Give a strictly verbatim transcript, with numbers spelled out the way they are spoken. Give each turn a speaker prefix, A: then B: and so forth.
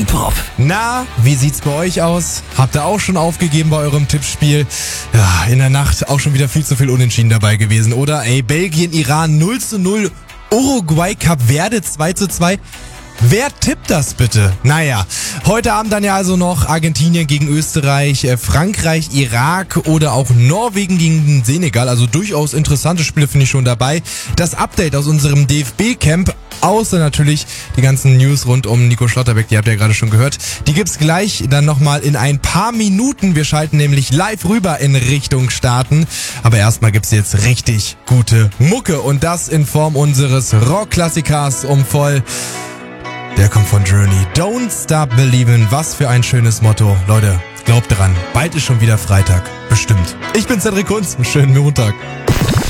A: Top.
B: Na, wie sieht's bei euch aus? Habt ihr auch schon aufgegeben bei eurem Tippspiel? Ja, in der Nacht auch schon wieder viel zu viel Unentschieden dabei gewesen, oder? Ey, Belgien, Iran null zu null, Uruguay, Kap Verde zwei zu zwei. Wer tippt das bitte? Naja, heute Abend dann ja also noch Argentinien gegen Österreich, Frankreich, Irak oder auch Norwegen gegen den Senegal. Also durchaus interessante Spiele finde ich schon dabei. Das Update aus unserem D F B-Camp, außer natürlich die ganzen News rund um Nico Schlotterbeck, die habt ihr ja gerade schon gehört. Die gibt's gleich dann nochmal in ein paar Minuten. Wir schalten nämlich live rüber in Richtung Staaten. Aber erstmal gibt's jetzt richtig gute Mucke und das in Form unseres Rock-Klassikers um voll. Der kommt von Journey. Don't stop believing. Was für ein schönes Motto. Leute, glaubt dran. Bald ist schon wieder Freitag. Bestimmt. Ich bin Cedric Kunz. Einen schönen Montag.